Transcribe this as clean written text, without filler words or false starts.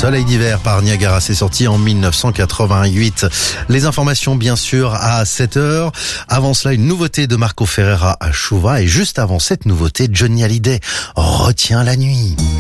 Soleil d'hiver par Niagara, c'est sorti en 1988. Les informations bien sûr à 7h. Avant cela, une nouveauté de Marco Ferreira à Chouva et juste avant cette nouveauté, Johnny Hallyday, Retiens la nuit.